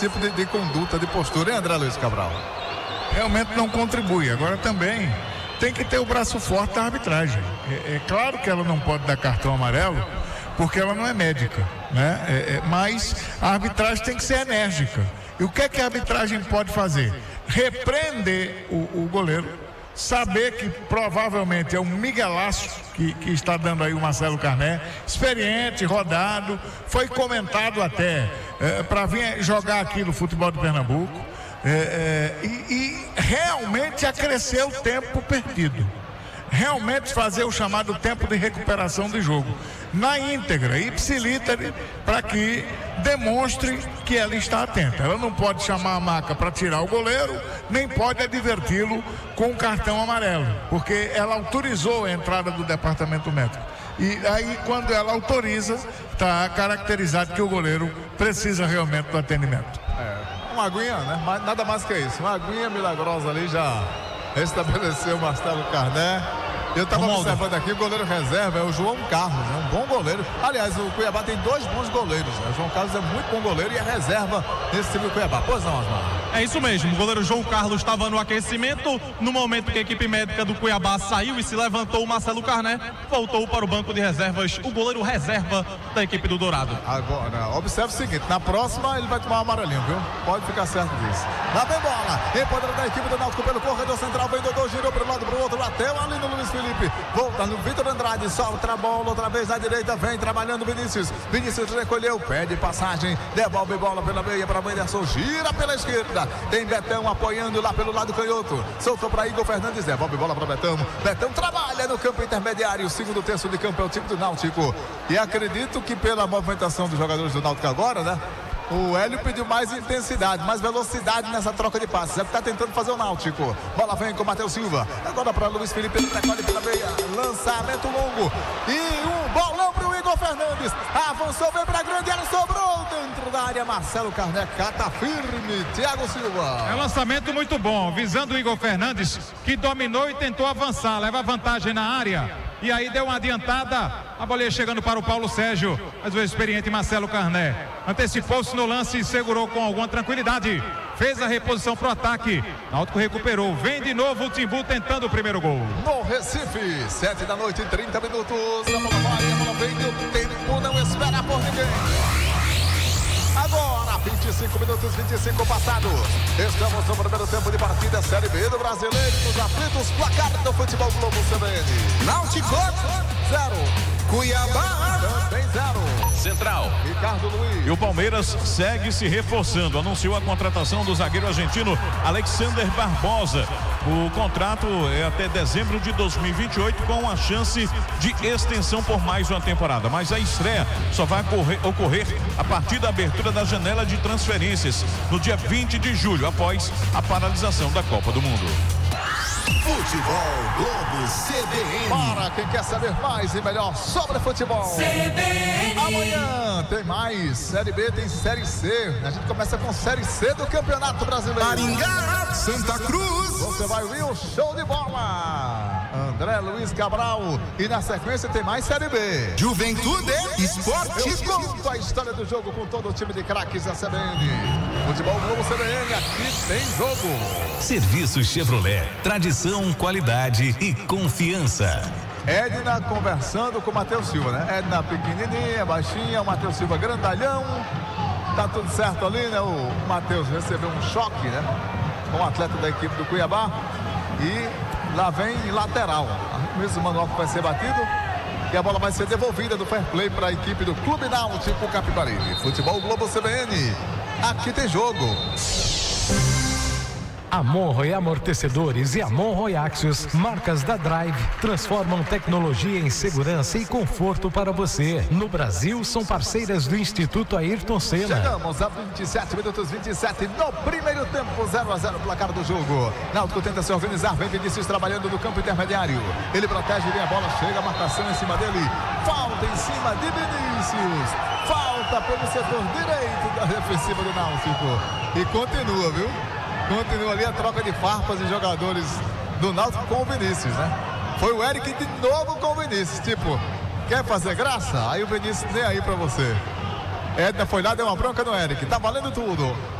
tipo de conduta, de postura, hein, André Luiz Cabral? Realmente não contribui. Agora também tem que ter o braço forte da arbitragem. É claro que ela não pode dar cartão amarelo, porque ela não é médica, né? Mas a arbitragem tem que ser enérgica. E o que é que a arbitragem pode fazer? Repreender o goleiro, saber que provavelmente é um miguelaço que está dando aí o Marcelo Carné, experiente, rodado, foi comentado até para vir jogar aqui no futebol de Pernambuco, e realmente acrescer o tempo perdido. Realmente fazer o chamado tempo de recuperação de jogo na íntegra, ipsiliter, para que demonstre que ela está atenta. Ela não pode chamar a maca para tirar o goleiro, nem pode adverti-lo com um cartão amarelo, porque ela autorizou a entrada do departamento médico. E aí, quando ela autoriza, está caracterizado que o goleiro precisa realmente do atendimento. Uma aguinha, né? Nada mais que isso. Uma aguinha milagrosa ali já estabeleceu o Marcelo Carné. Eu estava observando aqui, o goleiro reserva é o João Carlos, né? Um bom goleiro. Aliás, o Cuiabá tem 2 bons goleiros, né? O João Carlos é muito bom goleiro e é reserva nesse time do Cuiabá. Pois não, Osmar? É isso mesmo, o goleiro João Carlos estava no aquecimento. No momento que a equipe médica do Cuiabá saiu e se levantou, o Marcelo Carné voltou para o banco de reservas, o goleiro reserva da equipe do Dourado. Agora, observe o seguinte, na próxima ele vai tomar um amarelinho, viu? Pode ficar certo disso. Lá vem bola, empoderada da equipe do Náutico pelo corredor central, vem Dodô, girou para o lado, para o outro, bateu ali no Luiz Felipe, volta no Vitor Andrade, solta a bola outra vez na direita, vem trabalhando Vinícius recolheu, pede passagem, devolve bola pela meia para Wanderson, gira pela esquerda, tem Betão apoiando lá pelo lado canhoto, soltou para Igor Fernandes, devolve bola para Betão trabalha no campo intermediário, o segundo terço de campo é o time do Náutico, e acredito que pela movimentação dos jogadores do Náutico agora, né, o Hélio pediu mais intensidade, mais velocidade nessa troca de passes. É o que está tentando fazer o Náutico. Bola vem com o Matheus Silva. Agora para Luiz Felipe, recolhe pela meia. Lançamento longo. E um bolão para o Igor Fernandes. Avançou, vem para a grande área, sobrou dentro da área. Marcelo Carné cata firme. Thiago Silva. É um lançamento muito bom, visando o Igor Fernandes, que dominou e tentou avançar. Leva vantagem na área. E aí deu uma adiantada, a bola ia chegando para o Paulo Sérgio, mas o experiente Marcelo Carné antecipou-se no lance e segurou com alguma tranquilidade, fez a reposição para o ataque, Náutico recuperou, vem de novo o Timbu tentando o primeiro gol. No Recife, 7 da noite, 30 minutos, a bola vai, a bola vem, o tempo não espera por ninguém. Agora, 25 minutos, 25 passados. Estamos no primeiro tempo de partida, Série B do Brasileiro, nos aflitos, placar do Futebol Globo CBN. Náutico 0, Cuiabá também 0. Central, Ricardo Luiz. E o Palmeiras segue se reforçando. Anunciou a contratação do zagueiro argentino Alexander Barbosa. O contrato é até dezembro de 2028, com a chance de extensão por mais uma temporada. Mas a estreia só vai ocorrer a partir da abertura da janela de transferências no dia 20 de julho, após a paralisação da Copa do Mundo. Futebol Globo CBN. Para quem quer saber mais e melhor sobre futebol CBN. Amanhã tem mais Série B, tem Série C. A gente começa com Série C do Campeonato Brasileiro. Maringá, Santa Cruz. Você vai ouvir o show de bola André Luiz Cabral. E na sequência tem mais Série B. Juventude Esporte. Eu conto a história do jogo com todo o time de craques da CBN. Futebol Globo CBN, aqui tem jogo. Serviço Chevrolet, tradição, qualidade e confiança. Edna conversando com o Matheus Silva, né? Edna pequenininha, baixinha, o Matheus Silva grandalhão. Tá tudo certo ali, né? O Matheus recebeu um choque, né? Com o atleta da equipe do Cuiabá. E lá vem lateral. O mesmo manual que vai ser batido. E a bola vai ser devolvida do fair play para a equipe do Clube Náutico Capibaribe. Futebol Globo CBN. Aqui tem jogo. Amonroe Amortecedores e Amonroe Axios, marcas da Drive, transformam tecnologia em segurança e conforto para você. No Brasil, são parceiras do Instituto Ayrton Senna. Chegamos a 27 minutos, 27 no primeiro tempo, 0-0 placar do jogo. Náutico tenta se organizar, vem Vinícius trabalhando no campo intermediário. Ele protege bem a bola, chega a marcação em cima dele. Falta em cima de Vinícius. Falta pelo setor direito da defensiva do Náutico. E continua, viu? Continua ali a troca de farpas de jogadores do Náutico com o Vinícius, né? Foi o Eric de novo com o Vinícius. Tipo, quer fazer graça? Aí o Vinícius nem aí pra você. Edna foi lá, deu uma bronca no Eric. Tá valendo tudo.